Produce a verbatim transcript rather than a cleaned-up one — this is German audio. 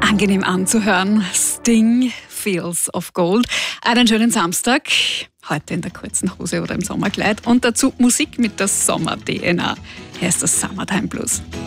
angenehm anzuhören. Sting, Fields of Gold. Einen schönen Samstag, heute in der kurzen Hose oder im Sommerkleid. Und dazu Musik mit der Sommer-D N A. Hier ist das Summertime Blues.